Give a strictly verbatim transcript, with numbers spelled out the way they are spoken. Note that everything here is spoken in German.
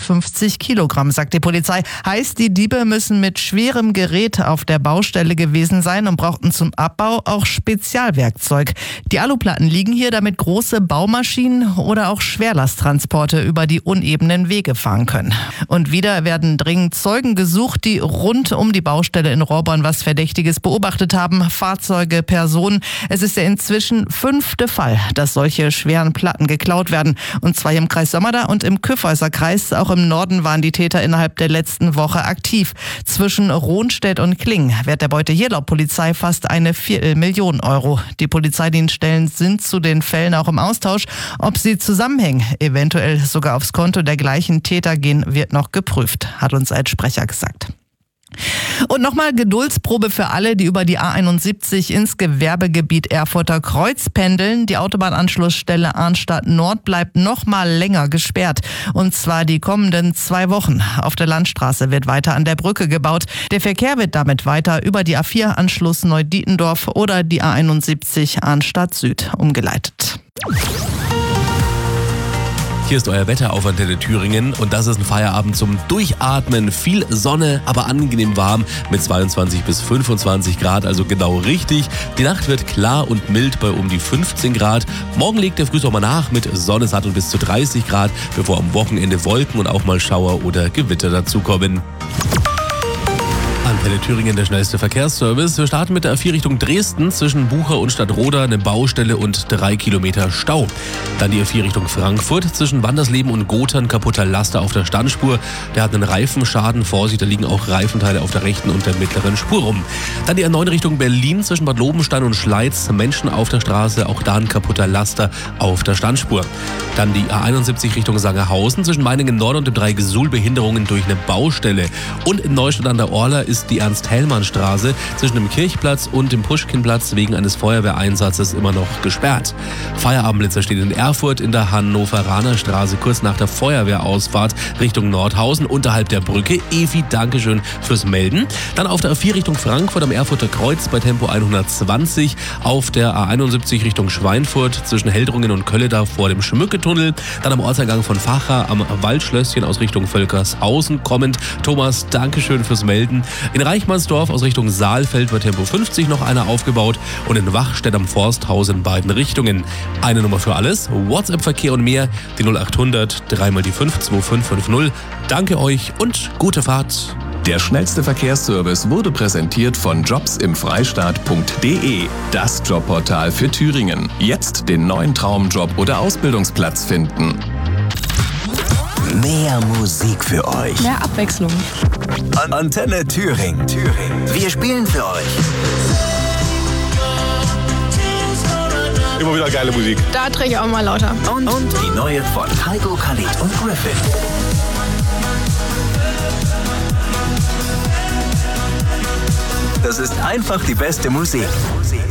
hundertfünfzig Kilogramm, sagt die Polizei. Heißt, die Diebe müssen mit schwerem Gerät auf der Baustelle gewesen sein und brauchten zum Abbau auch Spezialwerkzeug. Die Aluplatten liegen hier, damit große Baumaschinen oder auch Schwerlasttransporte über die unebenen Wege fahren können. Und wieder werden dringend Zeugen gesucht, die rund um die Baustelle in Rohrborn was Verdächtiges beobachtet haben. Fahrzeuge, Personen. Es ist der inzwischen fünfte Fall, dass solche schweren Platten geklaut werden. Und zwar im Kreis Sömmerda und im Kyffhäuser Kreis. Auch im Norden waren die Täter innerhalb der letzten Woche aktiv. Zwischen Rohnstedt und Klingen wert der Beute hier laut Polizei fast eine Viertelmillion Euro. Die Polizeidienststellen sind zu den Fällen auch im Austausch. Ob sie zusammenhängen, eventuell sogar aufs Konto der gleichen Täter gehen, wird noch geprüft, hat uns ein Sprecher gesagt. Und nochmal Geduldsprobe für alle, die über die A einundsiebzig ins Gewerbegebiet Erfurter Kreuz pendeln. Die Autobahnanschlussstelle Arnstadt Nord bleibt nochmal länger gesperrt. Und zwar die kommenden zwei Wochen. Auf der Landstraße wird weiter an der Brücke gebaut. Der Verkehr wird damit weiter über die A vier Anschluss Neudietendorf oder die A einundsiebzig Arnstadt Süd umgeleitet. Hier ist euer Wetter auf Antenne Thüringen und das ist ein Feierabend zum Durchatmen. Viel Sonne, aber angenehm warm mit zweiundzwanzig bis fünfundzwanzig Grad, also genau richtig. Die Nacht wird klar und mild bei um die fünfzehn Grad. Morgen legt der Frühsommer nach mit Sonne satt und bis zu dreißig Grad, bevor am Wochenende Wolken und auch mal Schauer oder Gewitter dazukommen. Antenne Thüringen, der schnellste Verkehrsservice. Wir starten mit der A vier Richtung Dresden zwischen Bucher und Stadtroda, eine Baustelle und drei Kilometer Stau. Dann die A vier Richtung Frankfurt zwischen Wandersleben und Gotern, kaputter Laster auf der Standspur. Der hat einen Reifenschaden. Vorsicht, da liegen auch Reifenteile auf der rechten und der mittleren Spur rum. Dann die A neun Richtung Berlin zwischen Bad Lobenstein und Schleiz. Menschen auf der Straße, auch da ein kaputter Laster auf der Standspur. Dann die A einundsiebzig Richtung Sangerhausen zwischen Meiningen Nord und dem Dreieck-Suhl, Behinderungen durch eine Baustelle. Und in Neustadt an der Orla ist die Ernst-Hellmann-Straße zwischen dem Kirchplatz und dem Puschkinplatz wegen eines Feuerwehreinsatzes immer noch gesperrt. Feierabendblitzer steht in Erfurt in der Hannoveraner Straße kurz nach der Feuerwehrausfahrt Richtung Nordhausen unterhalb der Brücke. Evi, Dankeschön fürs Melden. Dann auf der A vier Richtung Frankfurt am Erfurter Kreuz bei Tempo hundertzwanzig. Auf der A einundsiebzig Richtung Schweinfurt zwischen Heldrungen und Kölleda vor dem Schmücketunnel. Dann am Ortseingang von Vacha am Waldschlösschen aus Richtung Völkershausen kommend. Thomas, Dankeschön fürs Melden. In Reichmannsdorf aus Richtung Saalfeld bei Tempo fünfzig noch einer aufgebaut und in Wachstedt am Forsthaus in beiden Richtungen. Eine Nummer für alles, WhatsApp-Verkehr und mehr, die null achthundert drei mal die fünf zwei fünf fünf null. Danke euch und gute Fahrt. Der schnellste Verkehrsservice wurde präsentiert von jobs im freistaat punkt de, das Jobportal für Thüringen. Jetzt den neuen Traumjob oder Ausbildungsplatz finden. Mehr Musik für euch. Mehr Abwechslung. An Antenne Thüringen. Thüringen. Wir spielen für euch. Immer wieder geile Musik. Da drehe ich auch mal lauter. Und, und die neue von Heiko, Khalid und Griffin. Das ist einfach die beste Musik.